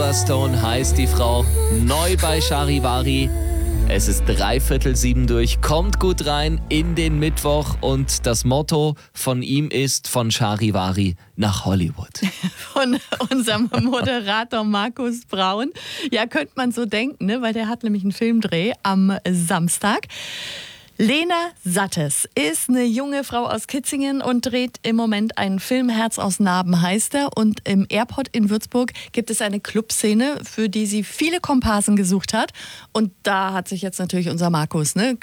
Emma Stone heißt die Frau, neu bei Charivari. Es ist 6:45 durch, kommt gut rein in den Mittwoch und das Motto von ihm ist von Charivari nach Hollywood. Von unserem Moderator Markus Braun. Ja, könnte man so denken, ne? Weil der hat nämlich einen Filmdreh am Samstag. Lena Sattes ist eine junge Frau aus Kitzingen und dreht im Moment einen Film, Herz aus Narben heißt er. Und im Airport in Würzburg gibt es eine Clubszene, für die sie viele Komparsen gesucht hat. Und da hat sich jetzt natürlich unser Markus